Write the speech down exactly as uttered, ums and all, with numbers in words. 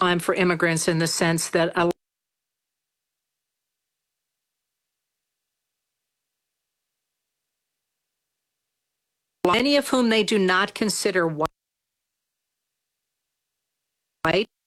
time for immigrants in the sense that a many of whom they do not consider white